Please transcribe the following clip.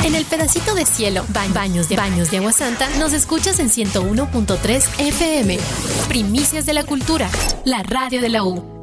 En el pedacito de cielo, baños de Agua Santa, nos escuchas en 101.3 FM. Primicias de la Cultura, la radio de la U.